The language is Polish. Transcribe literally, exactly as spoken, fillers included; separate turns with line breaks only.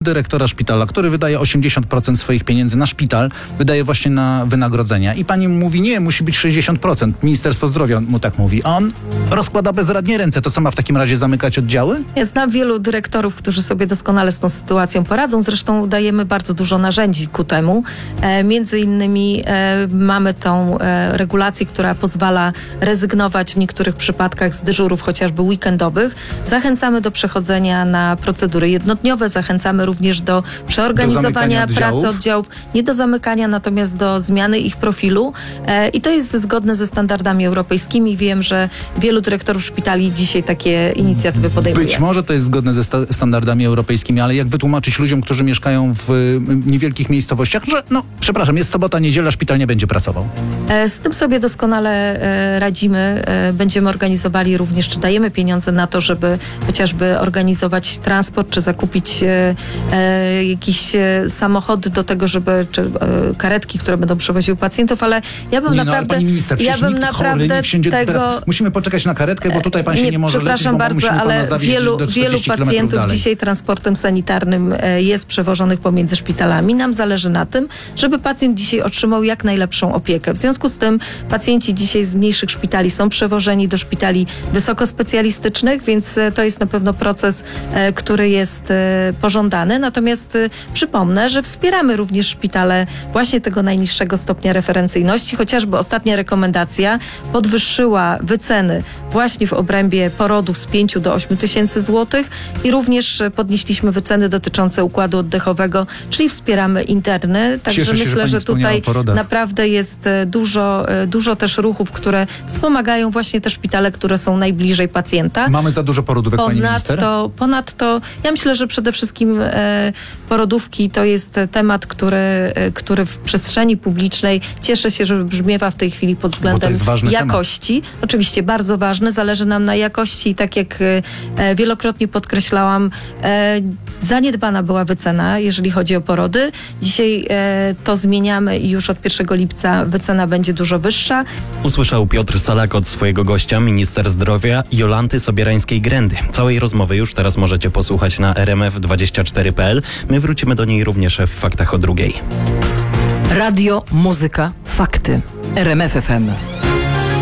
dyrektora szpitala, który wydaje osiemdziesiąt procent swoich pieniędzy na szpital, wydaje właśnie na wynagrodzenia. I pani mówi, nie, musi być sześćdziesiąt procent. Ministerstwo Zdrowia mu tak mówi. A on rozkłada bezradnie ręce. To co, ma w takim razie zamykać oddziały?
Ja znam wielu dyrektorów, którzy sobie doskonale z tą sytuacją poradzą. Zresztą dajemy bardzo dużo narzędzi ku temu. E, między innymi e, mamy tą e, regulację, która pozwala rezygnować w niektórych przypadkach z dyżurów, chociażby weekendowych. Zachęcamy do przechodzenia na procedury jednodniowe. Zachęcamy również do przeorganizowania
do
pracy oddziałów. Nie do zamykania, natomiast do zmiany ich profilu. E, I to jest zgodne ze standardami europejskimi. Wiem, że wielu dyrektorów szpitali dzisiaj takie inicjatywy podejmuje.
Być może to jest zgodne ze sta- standardami europejskimi, ale jak wytłumaczyć ludziom, którzy mieszkają w y, niewielkich miejscowościach, że no, przepraszam, jest sobota, niedziela, szpital nie będzie pracował?
E, z tym sobie doskonale e, radzimy. E, będziemy organizowali również, czy dajemy pieniądze na to, żeby chociażby organizować transport, czy zakupić e, e, jakieś e, samochody do tego, żeby, czy e, karetki, które będą przewoziły pacjentów, ale ja bym
Nie, no,
naprawdę,
ale pani minister,
ja bym
nikt
naprawdę
chory nie wsiądzie
tego...
teraz. Musimy poczekać na karetkę, bo tutaj pan się nie, nie może
przepraszam
leczyć, bo
bardzo,
musimy pana
ale
zawieźć
wielu,
do
wielu
czterdziestu kilometrów
pacjentów
dalej.
dzisiaj transportem sanitarnym e, jest przewożonych pomiędzy szpitalami. Nam zależy na tym, żeby pacjent dzisiaj otrzymał jak najlepszą opiekę. W związku z tym pacjenci dzisiaj z mniejszych szpitali są przewożeni do szpitali wysokospecjalistycznych, więc e, to jest na pewno proces, e, który jest e, pożądany. Natomiast e, przypomnę, że wspieramy również szpitale właśnie tego najniższego stopnia referencyjności. Chociażby ostatnia rekomendacja podwyższyła wyceny właśnie w obrębie porodów z pięciu do ośmiu tysięcy złotych i również podnieśliśmy wyceny dotyczące układu oddechowego, czyli wspieramy interny. Także
Cieszę się,
myślę,
że,
że,
pani wspomniała
tutaj
o porodach.
naprawdę jest e, dużo, e, dużo też ruchów, które wspomagają właśnie te szpitale, które są najbliżej pacjenta.
Mamy za dużo porodówek, pani minister?
Ponadto, ponadto ja myślę, że przede wszystkim e, porodówki to jest temat, który, e, który w przestrzeni publicznej cieszę się, że wybrzmiewa w tej chwili pod względem jakości. Temat. Oczywiście bardzo ważne, zależy nam na jakości i tak jak e, wielokrotnie podkreślałam, e, zaniedbana była wycena, jeżeli chodzi o porody. Dzisiaj e, to zmieniamy i już od pierwszego lipca wycena będzie dużo wyższa.
Usłyszał Piotr Salak od swojego gościa, minister zdrowia Jolanty Sobierańskiej-Grendy. Całej rozmowy już teraz możecie posłuchać na r m f dwadzieścia cztery kropka p l. My wrócimy do niej również w Faktach o drugiej.
Radio, muzyka, fakty. R M F F M.